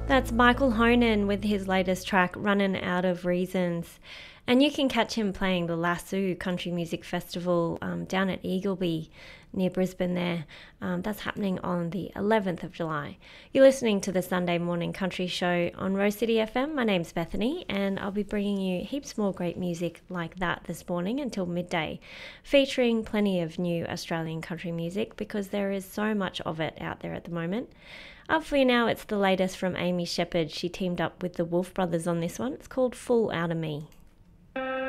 That's Michael Honan with his latest track, Runnin' Out of Reasons. And you can catch him playing the Lasso Country Music Festival down at Eagleby near Brisbane there. That's happening on the 11th of July. You're listening to the Sunday Morning Country Show on Rose City FM. My name's Bethany, and I'll be bringing you heaps more great music like that this morning until midday, featuring plenty of new Australian country music because there is so much of it out there at the moment. Up for you now, it's the latest from Amy Shepherd. She teamed up with the Wolf Brothers on this one. It's called Full Out of Me.